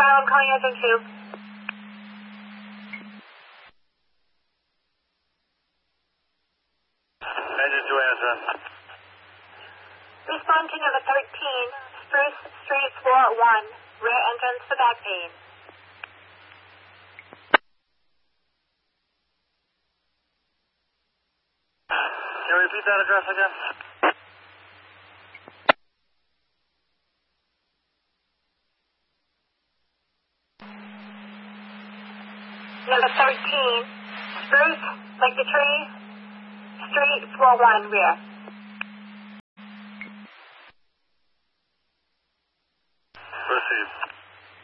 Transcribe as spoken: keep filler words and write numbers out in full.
Ohio, I'm calling Engine two. Engine two answer. Respond to number thirteen, Spruce Street, floor one, rear entrance to back pane. Can you repeat that address again? Number thirteen, Spruce, like the tree, Street, floor one, rear. Proceed.